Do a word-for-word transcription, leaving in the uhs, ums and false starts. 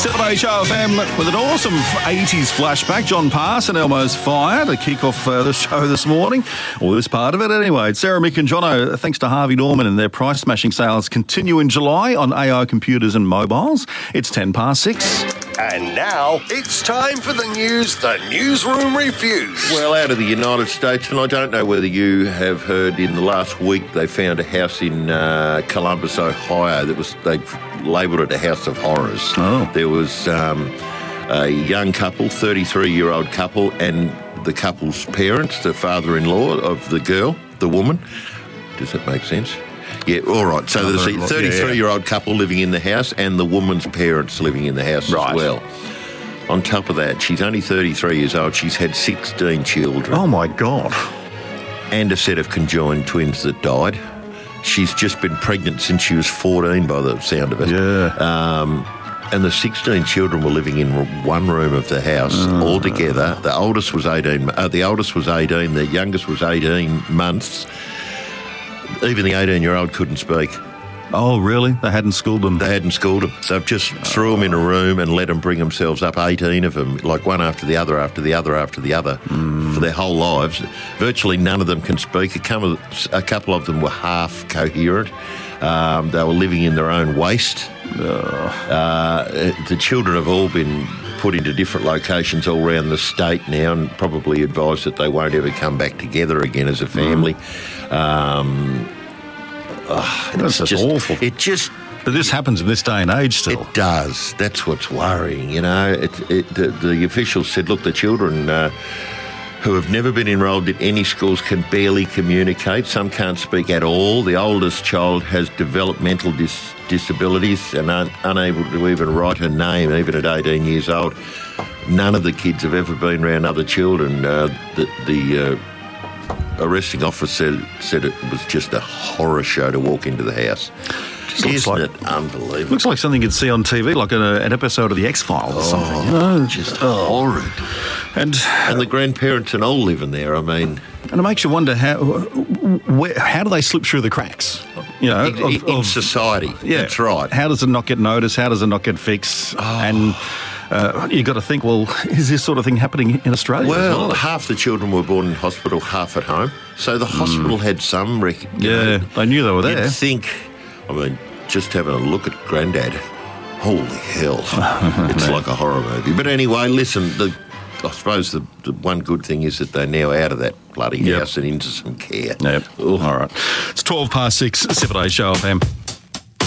seven H O F M with an awesome eighties flashback. John Pass and Elmo's Fire to kick off uh, the show this morning. Well, this part of it anyway. It's Sarah, Mick and Jono, thanks to Harvey Norman and their price-smashing sales continue in July on A I computers and mobiles. It's ten past six. And now it's time for the news the Newsroom Reviews. Well, out of the United States, and I don't know whether you have heard, in the last week they found a house in uh, Columbus, Ohio that was, they labelled it a house of horrors. Oh. There was um, a young couple, thirty-three-year-old couple, and the couple's parents, the father-in-law of the girl, the woman. Does that make sense? Yeah, all right. So there's a thirty-three-year-old couple living in the house and the woman's parents living in the house Right. as well. On top of that, she's only thirty-three years old. She's had sixteen children Oh, my God. and a set of conjoined twins that died. She's just been pregnant since she was fourteen, by the sound of it. Yeah. Um, and the sixteen children were living in one room of the house all together. The oldest was eighteen. Uh, the oldest was eighteen. The youngest was eighteen months. Even the eighteen-year-old couldn't speak. Oh, really? They hadn't schooled them? They hadn't schooled them. So just threw them in a room and let them bring themselves up, eighteen of them, like one after the other, after the other, after the other, mm. for their whole lives. Virtually none of them can speak. A couple, a couple of them were half coherent. Um, they were living in their own waste. Uh, the children have all been put into different locations all around the state now and probably advised that they won't ever come back together again as a family. Mm. Um, oh, That's just, just awful. It just... But this happens in this day and age still. It does. That's what's worrying, you know. It, it, the, the officials said, look, the children uh, who have never been enrolled in any schools can barely communicate. Some can't speak at all. The oldest child has developmental dis- disabilities and aren't unable to even write her name, even at eighteen years old. None of the kids have ever been around other children. Uh, the the uh, arresting officer said, said it was just a horror show to walk into the house. Isn't like, it unbelievable? Looks like something you'd see on T V, like an, an episode of The X-Files or something. You know? Just horrid. And And the grandparents and all living there, I mean... and it makes you wonder how where, how do they slip through the cracks? You know, In, of, in of, society, yeah, that's right. How does it not get noticed? How does it not get fixed? Oh. And uh, you got to think, well, is this sort of thing happening in Australia? Well, as well? half the children were born in hospital, half at home. So the hospital mm. had some... Rec- yeah, know, they knew they were there. You'd think, I mean, just having a look at Grandad, holy hell, it's like a horror movie. But anyway, listen, the, I suppose the, the one good thing is that they're now out of that bloody yep. house and into some care. Yep. All right. It's twelve past six, seven H O F M.